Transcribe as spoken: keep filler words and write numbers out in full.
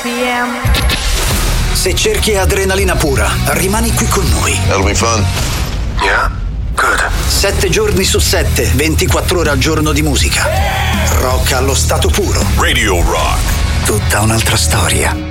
P M. Se cerchi adrenalina pura, rimani qui con noi. That'll be fun. Yeah, good. Sette giorni su sette, ventiquattro ore al giorno di musica. Rock allo stato puro. Radio Rock. Tutta un'altra storia.